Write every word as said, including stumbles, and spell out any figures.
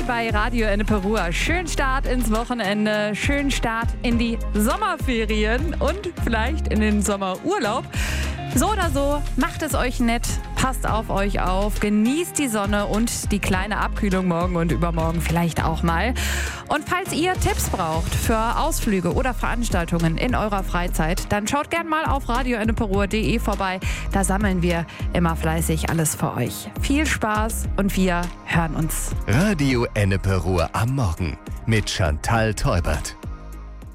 bei Radio Enneperua. Schönen Start ins Wochenende, schönen Start in die Sommerferien und vielleicht in den Sommerurlaub. So oder so, macht es euch nett, passt auf euch auf, genießt die Sonne und die kleine Abkühlung morgen und übermorgen vielleicht auch mal. Und falls ihr Tipps braucht für Ausflüge oder Veranstaltungen in eurer Freizeit, dann schaut gern mal auf radio enneperua punkt de vorbei. Da sammeln wir immer fleißig alles für euch. Viel Spaß und wir hören uns. Radio Enneperua am Morgen mit Chantal Teubert.